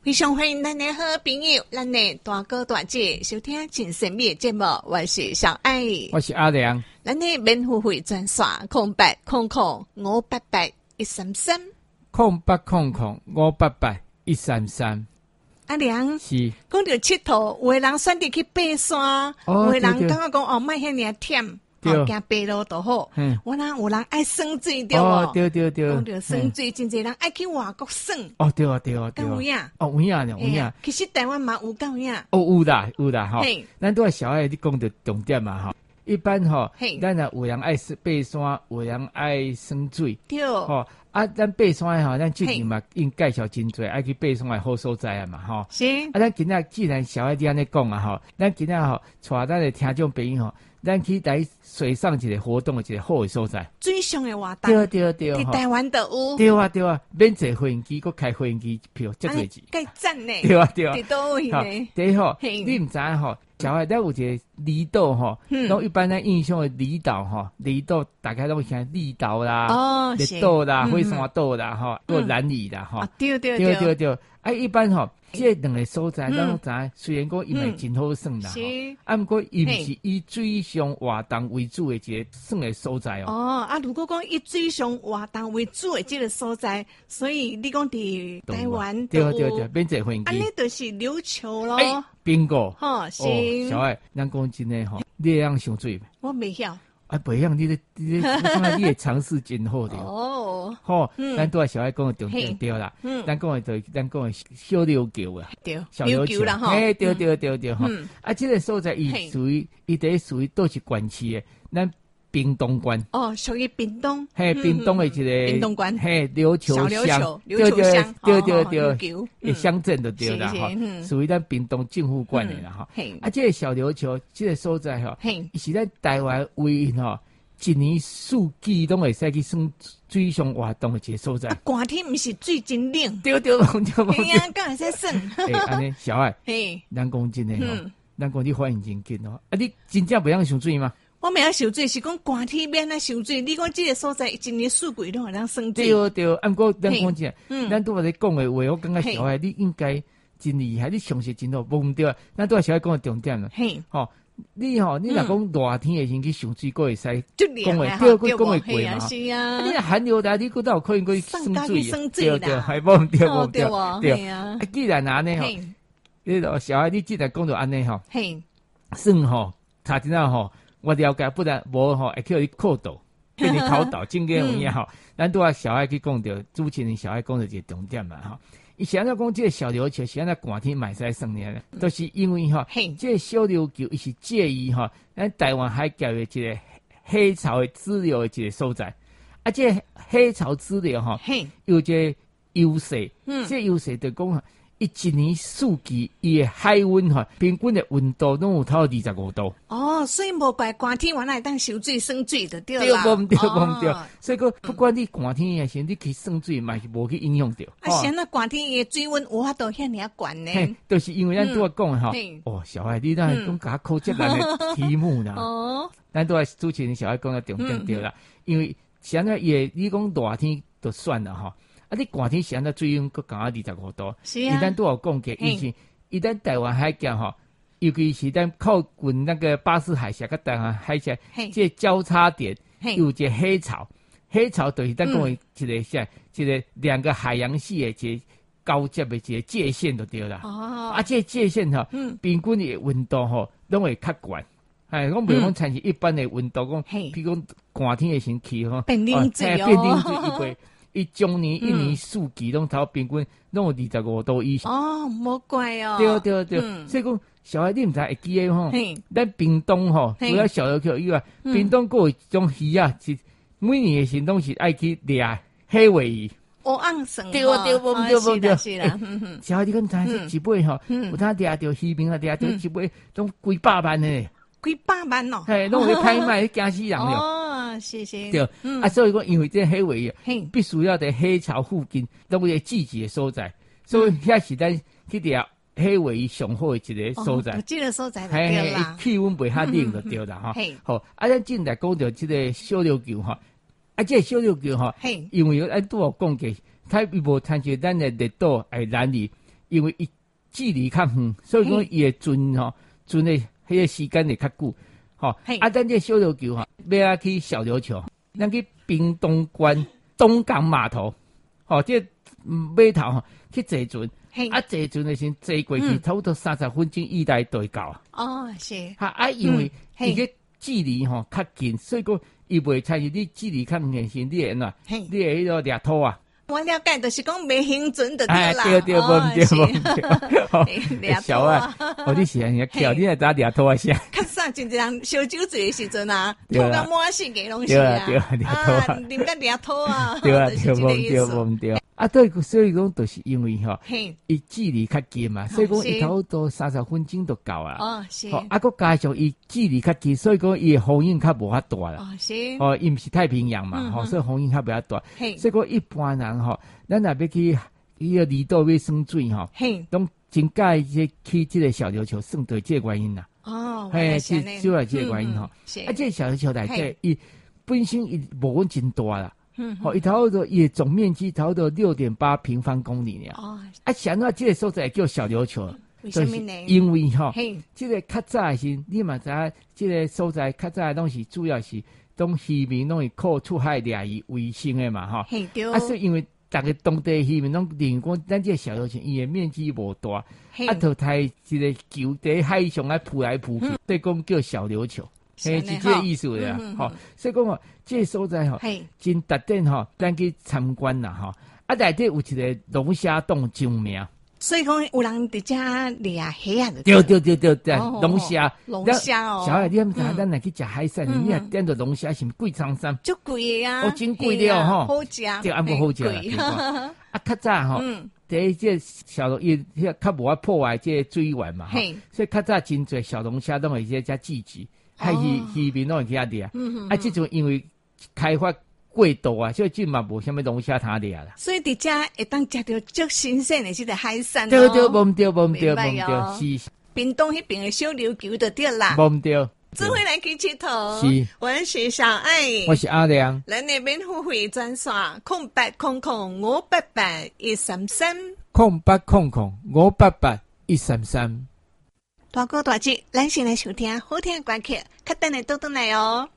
非常欢迎咱的好朋友，咱的大哥大姐收听真神秘的节目，我是小爱， 我是阿良。 咱的免付费专线0800588133 0800588133。 阿良是讲到佚佗，有的人选择去爬山，有的人感觉讲哦，莫遐尔忝。行爬路就好，我人有人爱耍水对无？ 对， 讲到耍水，真侪人爱去外国耍。 哦，对， 敢有影？ 哦，有影。 其实台湾嘛有够影。 哦，有啦，哈。咱都小爱你讲的重点嘛，哈。一般哈，咱有人爱爬山，有人爱耍水， 对。 吼咱爬山哈，咱之前嘛应介绍真多，爱去爬山的好所在啊嘛，哈。 是。 咱今仔既然小爱你安尼讲啊，哈，咱今仔吼带咱的听众朋友吼。咱去来水上一个活动的一个好的所在， 水上的活动， 对， 伫台湾都有， 对啊，免坐飞机，佮开飞机票，这多钱， 介赞呢， 对啊， 伫倒位呢？ 第一吼，你唔知吼，小孩咱有一个离岛吼，拢一般咱印象的离岛吼，离岛大概拢像离岛啦、绿岛啦、火山岛啦，吼，或兰屿啦，吼， 对， 啊，一般吼。这两个所在，咱拢知，虽然讲伊嘛真好耍啦，啊，不过伊毋是以水上活动为主的一个耍的所在哦。 如果讲以水上活动为主的这个所在，所以你讲伫台湾对，免坐飞机， 安尼就是琉球咯。 bingo， 是。 小爱，咱讲真诶吼，你会晓上水？ 我袂晓。 袂晓，你的尝试真好的哦。 好，咱拄仔小爱讲的重点对啦。咱讲的小琉球啊， 对， 小琉球啦， 对哈。啊，这个所在伊属于都是县市的，咱屏东县。 哦，属于屏东。 屏东的一个屏东县。 琉球乡，对，乡镇就对啦哈，属于咱屏东政府管的啦哈。啊，这个小琉球这个所在哈，是咱台湾唯一哈。一年四季拢会使去耍水上活动的一个所在。 寒天毋是水真冷。 对， 敢会使耍？ 安尼小爱，咱讲真诶吼，咱讲你反应真紧哦。啊，你真正袂晓上水吗？ 我袂晓上水，是讲寒天免来上水。你讲这个所在一年四季拢会当耍水。 对，啊，不过咱讲真，咱拄仔咧讲诶话，我感觉小爱你应该真厉害，你常识真好，无毋对啊。咱拄仔小爱讲诶重点啦，吼。你若讲热天的先去上水，佫会使讲话，对，佫讲会过嘛。 是啊， 你若寒流来，你佫倒有可能去耍水，对，还无毋对，对啊。既然安尼吼，你小孩你既然讲到安尼吼，算吼，查真啊吼，我了解，不然无吼会叫你考倒，叫你考倒，真个有影吼。咱拄仔小孩去讲着，主持人小孩讲着一个重点嘛吼。伊是安怎讲？这个小琉球是安怎寒天买使耍呢？都是因为哈，这个小琉球伊是介于哈，咱台湾海峡的一个黑潮的支流的一个所在。啊，这个黑潮支流哈，有一个优势，这优势就讲哈，一年四季伊的海温哈，平均的温度拢有超25度。 哦，所以无怪寒天原来当游水耍水就对啦。对，无对。所以讲，不管你寒天也是，你去耍水嘛是无去影响到。 像那寒天的水温有法度遐尔悬呢？ 就是因为咱拄仔讲哈，小孩你那讲甲考这难的题目啦。哦，咱拄仔主持人小孩讲的重点对啦，因为像那也你讲热天就算了哈。啊！你寒天时安那水温佫降到25度， 是啊。 咱都有讲过，以咱台湾海峡吼，尤其是咱靠近那个巴士海峡甲台湾海峡这交叉点，有一个黑潮，黑潮就是咱讲的一个两个海洋系的一个交接的一个界限就对啦。哦。啊，这界限吼，平均的温度吼，拢会较悬。我袂讲参是一般的温度，讲譬如讲寒天的时期吼， 变冷水哦， 变冷水一杯。伊中年一年四季拢头平均拢有25度以上。 哦，莫怪哦。 对，所以讲小孩你毋知会记诶吼，咱屏东吼，除了小琉球以外，屏东还有一种鱼啊，是每年的时拢是爱去掠黑尾鱼。 乌昂绳。对，是啦。 小孩你敢知一尾吼，有当掠着鱼名啊，掠着一尾拢几百万诶。 几百万哦。 拢会拍卖，惊死人了。 是。 对，所以讲，因为这黑尾必须要在黑潮附近，都有季节的所在，所以遐是咱去掠黑尾上好的一个所在。 这个所在就对啦， 气温袂遐冷就对啦哈。好，咱进来讲到这个小琉球哈，这个小琉球哈，因为咱拄有讲过，它无参照咱的绿岛、兰屿， 因为伊距离较远，所以讲伊会存吼存的迄个时间会较久。吼，咱这小琉球吼，要啊去小琉球，咱去屏东关东港码头，吼，这码头吼去坐船，坐船的时坐过去，差不多30分鐘以內就會到啊。 哦，是。 因為伊個距離吼較近，所以講伊袂參與你距離較遠時，你會哪？你會迄個掠土啊。 我了解，就是讲没行准的对啦。 对，小啊，你是安尼叫，你来打掠土啊先。 较早真正人烧酒醉的时阵啊，吐到满身个拢是啊。 对，掠土啊， 啉个掠土啊。 对，对，所以讲就是因为吼，伊距離較近嘛，所以講伊差不多30分鐘就到啊。 哦，是。 佮加上伊距離較近，所以講伊風影較無法大啦。 哦，是。 伊毋是太平洋嘛，所以風影較袂大。所以講一般人。咱若要去伊個離島要耍水吼，攏真介意去即個小琉球，算對即個原因啦。 哦， 是主要即個原因吼。即個小琉球內底，伊本身伊無講真大啦。伊差不多伊總面積差不多6.8平方公里爾。哦，想到即個所在叫小琉球， 為什麼呢？ 因為吼，即個較早誒時，你嘛知影，即個所在較早攏是主要是。當漁民攏會靠出海掠魚為生誒嘛，吼。所以因為逐個當地漁民攏認為講，咱這個小琉球伊誒面積無大，就太一個球在海上來浮來浮去，所以講叫小琉球，是這個意思啦，吼。所以講哦，這個所在吼，真特點吼，咱去參觀啦，吼。內底有一個龍蝦洞上名。 所以講有人佇遮掠蝦啊？ 對，龍蝦哦。 小孩，你毋知咱來去食海產，你若點到龍蝦是毋貴蒼山？ 足貴啊！ 真貴了吼， 好食， 對，還無好食啦。較早吼，第一隻小龍伊遐較無法破壞這個水源嘛，所以較早真濟小龍蝦攏會喺遮聚集，海漁民攏會去遐掠。即陣因為開發過度啊，所以即嘛無啥物龍蝦通掠啦。 所以佇遮會當食到足新鮮的即個海產。 對，無是。 屏東迄邊的小琉球就對啦。 無對。 這回來去佚佗。 是。 我是小愛。 我是阿良。 咱的免付費專線0800588133。 0800588133。 大哥大姐，咱先來收聽好聽的歌曲，較等下倒轉來哦。